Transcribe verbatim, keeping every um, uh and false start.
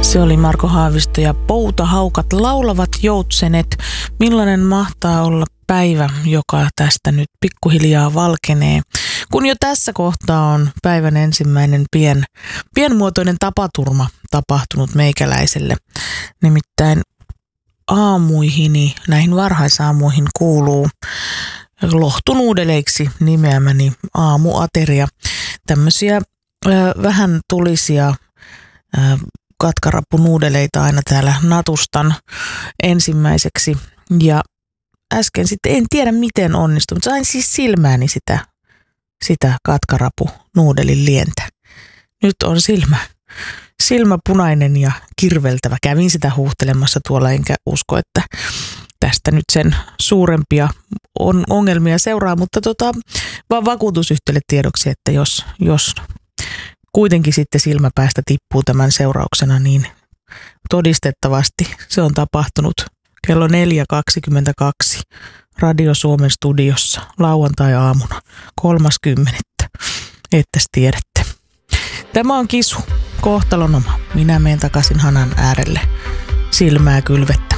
Se oli Marko Haavisto ja Poutahaukat laulavat joutsenet. Millainen mahtaa olla päivä, joka tästä nyt pikkuhiljaa valkenee, kun jo tässä kohtaa on päivän ensimmäinen pien, pienmuotoinen tapaturma tapahtunut meikäläiselle. Nimittäin aamuihini, näihin varhaisaamuihin kuuluu lohtunuudeleiksi nimeämäni aamuateria. Tämmöisiä ö, vähän tulisia ö, katkarapunuudeleita aina täällä natustan ensimmäiseksi. Ja äsken sitten en tiedä miten onnistui, mutta sain siis silmääni sitä, sitä katkarapunuudelin lientä. Nyt on silmä, silmä punainen ja kirveltävä. Kävin sitä huuhtelemassa tuolla enkä usko, että tästä nyt sen suurempia on ongelmia seuraa, mutta tota, vaan vakuutusyhtiölle tiedoksi, että jos, jos kuitenkin sitten silmäpäästä tippuu tämän seurauksena, niin todistettavasti se on tapahtunut kello neljä kaksikymmentäkaksi Radio Suomen studiossa lauantai-aamuna kolmaskymmenettä Ettes tiedätte. Tämä on Kisu, kohtalon oma. Minä menen takaisin hanan äärelle silmää kylvettä.